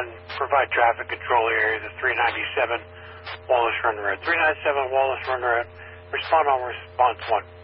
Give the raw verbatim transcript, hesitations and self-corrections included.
one, provide traffic control area to three ninety-seven Wallace Run Road. three ninety-seven Wallace Run Road. Respond on response one.